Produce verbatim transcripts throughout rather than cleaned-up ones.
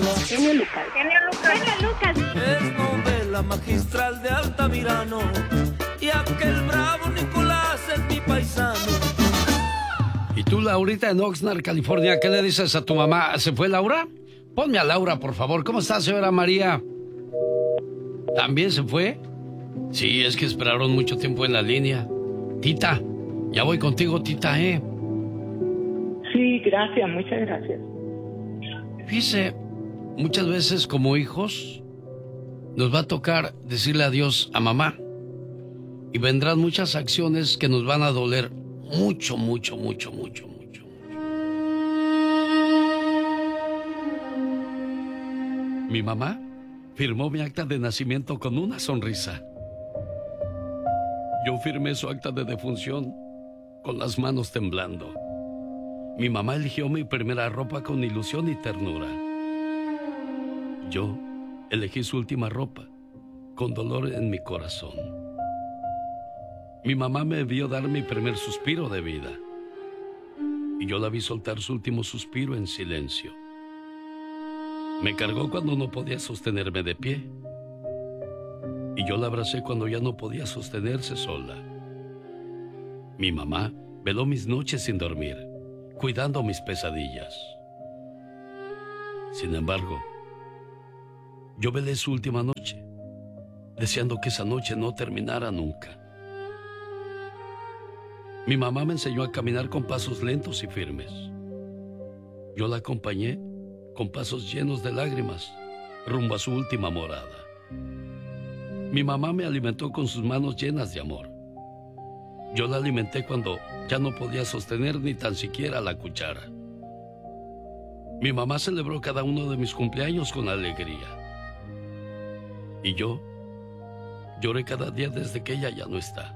Genio Lucas. Genio Lucas. Genio Lucas. Es novela magistral de Altamirano y aquel bravo Nicolás es mi paisano. Y tú, Laurita, en Oxnard, California, ¿qué le dices a tu mamá? ¿Se fue Laura? Ponme a Laura, por favor. ¿Cómo está, señora María? ¿También se fue? Sí, es que esperaron mucho tiempo en la línea. Tita, ya voy contigo, Tita, ¿eh? Sí, gracias, muchas gracias. Fíjese, muchas veces como hijos nos va a tocar decirle adiós a mamá. Y vendrán muchas acciones que nos van a doler mucho, mucho, mucho, mucho, mucho, mucho. Mi mamá firmó mi acta de nacimiento con una sonrisa. Yo firmé su acta de defunción con las manos temblando. Mi mamá eligió mi primera ropa con ilusión y ternura. Yo elegí su última ropa con dolor en mi corazón. Mi mamá me vio dar mi primer suspiro de vida y yo la vi soltar su último suspiro en silencio. Me cargó cuando no podía sostenerme de pie y yo la abracé cuando ya no podía sostenerse sola. Mi mamá veló mis noches sin dormir, cuidando mis pesadillas. Sin embargo, yo velé su última noche, deseando que esa noche no terminara nunca. Mi mamá me enseñó a caminar con pasos lentos y firmes. Yo la acompañé con pasos llenos de lágrimas rumbo a su última morada. Mi mamá me alimentó con sus manos llenas de amor. Yo la alimenté cuando ya no podía sostener ni tan siquiera la cuchara. Mi mamá celebró cada uno de mis cumpleaños con alegría. Y yo lloré cada día desde que ella ya no está.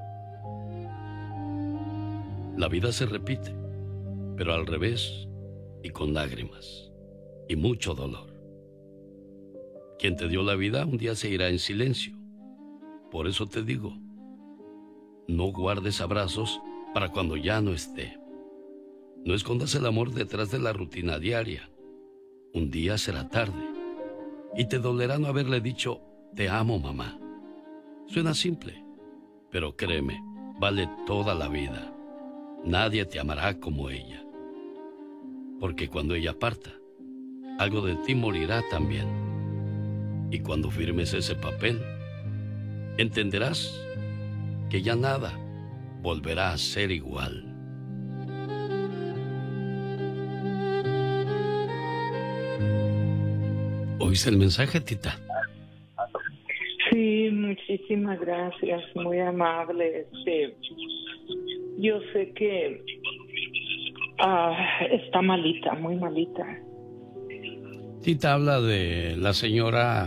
La vida se repite, pero al revés y con lágrimas y mucho dolor. Quien te dio la vida un día se irá en silencio. Por eso te digo, no guardes abrazos para cuando ya no esté. No escondas el amor detrás de la rutina diaria. Un día será tarde y te dolerá no haberle dicho, te amo, mamá. Suena simple, pero créeme, vale toda la vida. Nadie te amará como ella. Porque cuando ella parta, algo de ti morirá también. Y cuando firmes ese papel, entenderás que ya nada volverá a ser igual. ¿Oíste el mensaje, Tita? Sí, muchísimas gracias, muy amable. Este, yo sé que uh, está malita, muy malita. Tita habla de la señora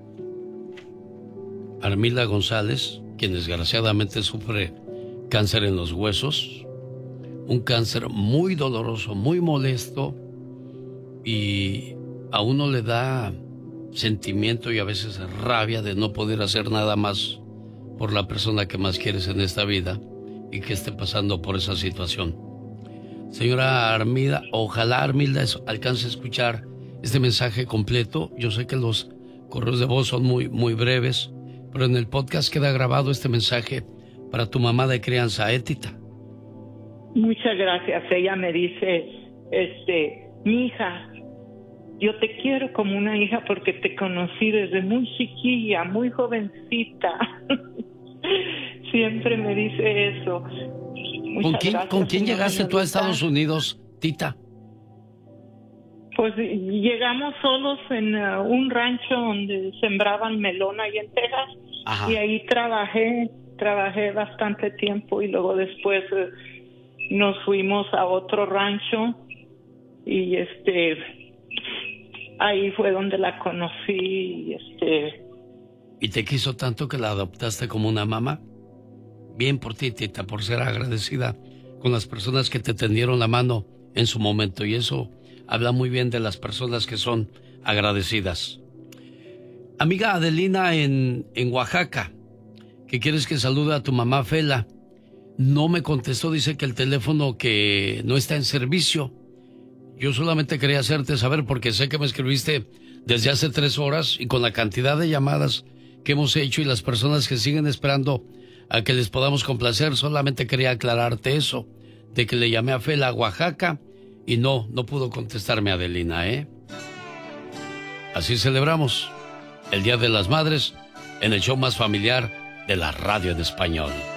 Armila González, quien desgraciadamente sufre cáncer en los huesos, un cáncer muy doloroso, muy molesto, y a uno le da sentimiento y a veces rabia de no poder hacer nada más por la persona que más quieres en esta vida y que esté pasando por esa situación. Señora Armida, ojalá Armilda alcance a escuchar este mensaje completo. Yo sé que los correos de voz son muy, muy breves, pero en el podcast queda grabado este mensaje para tu mamá de crianza, ¿eh, Tita? Muchas gracias. Ella me dice, este, mi hija, yo te quiero como una hija porque te conocí desde muy chiquilla, muy jovencita. Siempre me dice eso. Muchas ¿Con quién, gracias, ¿con quién llegaste señorita. tú a Estados Unidos, Tita? Pues llegamos solos en uh, un rancho donde sembraban melón ahí en Texas. Ajá. Y ahí trabajé, trabajé bastante tiempo y luego después uh, nos fuimos a otro rancho y este ahí fue donde la conocí y este ¿Y te quiso tanto que la adoptaste como una mamá? Bien por ti, Tita, por ser agradecida con las personas que te tendieron la mano en su momento, y eso habla muy bien de las personas que son agradecidas. Amiga Adelina en, en Oaxaca, que quieres que salude a tu mamá Fela, no me contestó, dice que el teléfono que no está en servicio. Yo solamente quería hacerte saber porque sé que me escribiste desde hace tres horas y con la cantidad de llamadas que hemos hecho y las personas que siguen esperando a que les podamos complacer, solamente quería aclararte eso, de que le llamé a Fela, Oaxaca, y no, no pudo contestarme Adelina, ¿eh? Así celebramos el Día de las Madres en el show más familiar de la radio en español.